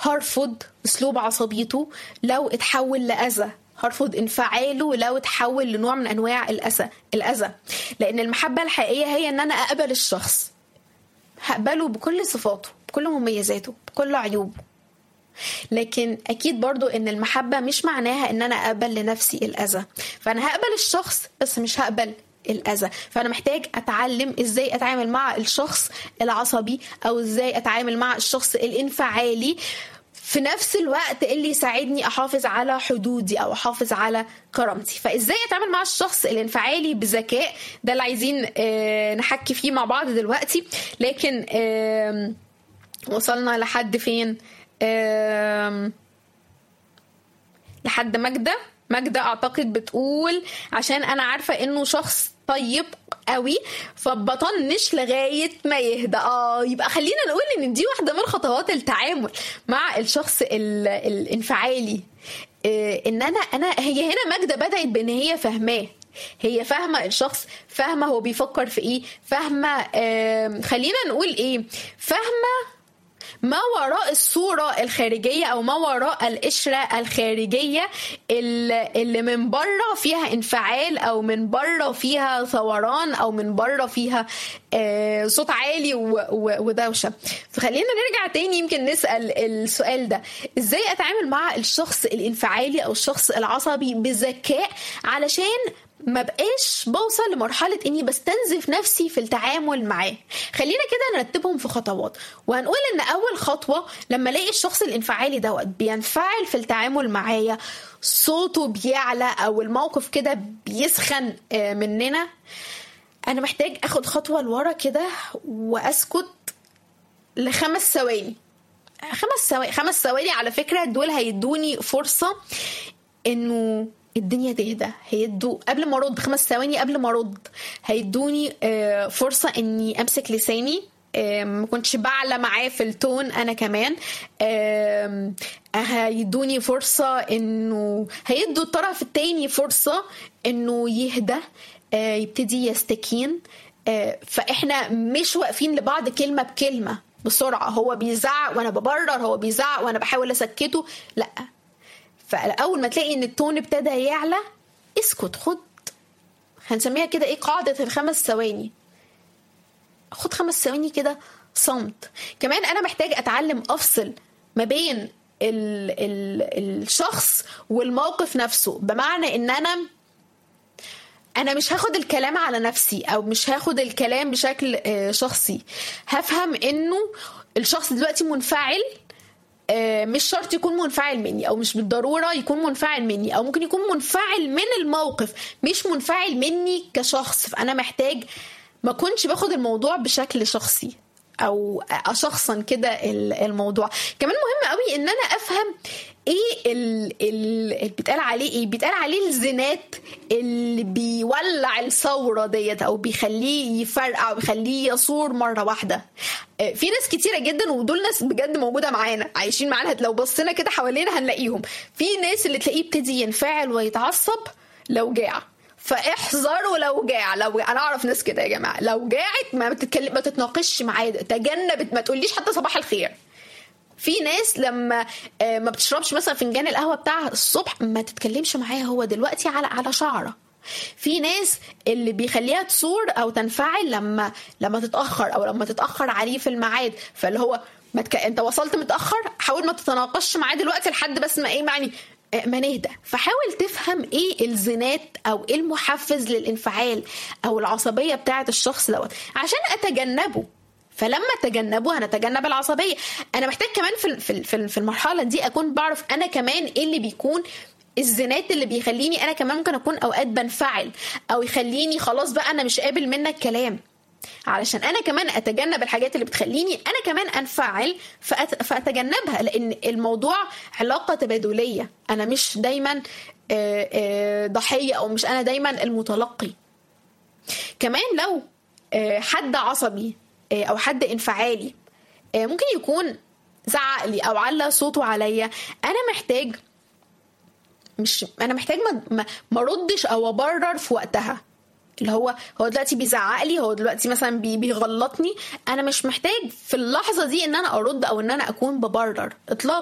هرفض اسلوب عصبيته لو اتحول لأذى، هرفض انفعاله لو اتحول لنوع من انواع الأذى. لان المحبة الحقيقية هي ان انا اقبل الشخص، هقبله بكل صفاته، بكل مميزاته، بكل عيوبه. لكن اكيد برضو ان المحبة مش معناها ان انا اقبل لنفسي الأذى. فانا هقبل الشخص بس مش هقبل الأذى. فأنا محتاج أتعلم إزاي أتعامل مع الشخص العصبي أو إزاي أتعامل مع الشخص الانفعالي في نفس الوقت اللي يساعدني أحافظ على حدودي أو أحافظ على كرامتي. فإزاي أتعامل مع الشخص الانفعالي بذكاء، ده اللي عايزين نحكي فيه مع بعض دلوقتي. لكن وصلنا لحد فين؟ لحد ماجدة أعتقد بتقول عشان أنا عارفة إنه شخص طيب قوي فبطنش لغاية ما يهدى. يبقى خلينا نقول إن دي واحدة من خطوات التعامل مع الشخص الانفعالي. إن أنا هي هنا ماجدة بدأت بإن هي فاهماه، هي فاهمة الشخص، فاهمة هو بيفكر في إيه، فاهمة خلينا نقول إيه، فاهمة ما وراء الصورة الخارجية أو ما وراء القشرة الخارجية اللي من بره فيها انفعال أو من بره فيها ثوران أو من بره فيها صوت عالي ودوشة. فخلينا نرجع تاني يمكن نسأل السؤال ده: إزاي أتعامل مع الشخص الانفعالي أو الشخص العصبي بذكاء علشان ما بقاش بوصل لمرحلة اني بستنزف نفسي في التعامل معاه؟ خلينا كده نرتبهم في خطوات، وهنقول ان اول خطوة لما الاقي الشخص الانفعالي دوت بينفعل في التعامل معايا، صوته بيعلى او الموقف كده بيسخن مننا، انا محتاج اخد خطوة لورا كده واسكت ل5 ثواني. 5 ثواني على فكرة دول هيدوني فرصة انه الدنيا تهدى، هيدوا قبل ما ارد 5 ثواني قبل ما ارد هيدوني فرصة اني امسك لساني، ما كنتش بعلى معاه في التون انا كمان، هيدوني فرصة انه هيدوا الطرف التاني فرصة انه يهدى، يبتدي يستكين. فاحنا مش واقفين لبعض كلمة بكلمة بسرعة، هو بيزعق وانا ببرر، هو بيزعق وانا بحاول اسكته، لا. فأول ما تلاقي ان التون ابتدى يعلى اسكت، خد هنسميها كده ايه، قاعدة ال5 ثواني. خد 5 ثواني كده صمت. كمان انا محتاج اتعلم افصل ما بين الشخص والموقف نفسه، بمعنى ان انا مش هاخد الكلام على نفسي او مش هاخد الكلام بشكل شخصي. هفهم انه الشخص دلوقتي منفعل، مش شرط يكون منفعل مني او مش بالضرورة يكون منفعل مني، او ممكن يكون منفعل من الموقف مش منفعل مني كشخص. فانا محتاج ما كنتش باخد الموضوع بشكل شخصي او اشخصا كده الموضوع. كمان مهم قوي ان انا افهم ايه اللي بيتقال عليه، ايه بيتقال عليه الزنات اللي بيولع الثورة ديت او بيخليه يفرقع او بيخليه يصور مرة واحدة. في ناس كتيرة جدا ودول ناس بجد موجودة معانا عايشين معانا، لو بصينا كده حوالينا هنلاقيهم. في ناس اللي تلاقيه ابتدي ينفعل ويتعصب لو جاع، فاحذروا لو جاع. انا اعرف ناس كده يا جماعة، لو جاعت ما تتناقش معايا، تجنب، ما تقوليش حتى صباح الخير. في ناس لما ما بتشربش مثلا فنجان القهوة بتاعها الصبح ما تتكلمش معايا، هو دلوقتي على شعره. في ناس اللي بيخليها تصور او تنفعل لما تتأخر او لما تتأخر عليه في الميعاد، فاللي هو انت وصلت متأخر، حاول ما تتناقش معاه دلوقتي لحد بس ما ايه يعني ما نهدى. فحاول تفهم ايه الزنات او ايه المحفز للانفعال او العصبية بتاعت الشخص دوت عشان اتجنبه. فلما اتجنبه هنتجنب العصبية. انا محتاج كمان في المرحلة دي اكون بعرف انا كمان ايه اللي بيكون الزنات اللي بيخليني انا كمان ممكن اكون اوقات بنفعل او يخليني خلاص بقى انا مش قابل منك كلام، علشان انا كمان اتجنب الحاجات اللي بتخليني انا كمان انفعل فاتجنبها. لان الموضوع علاقة تبادلية، انا مش دايما ضحية او مش انا دايما المتلقي. كمان لو حد عصبي او حد انفعالي ممكن يكون زعق لي او على صوته عليا، انا محتاج ما ردش او ابرر في وقتها. اللي هو دلوقتي بيزعق لي، هو دلوقتي مثلا بيغلطني، انا مش محتاج في اللحظة دي ان انا ارد او ان انا اكون ببرر اطلاقا.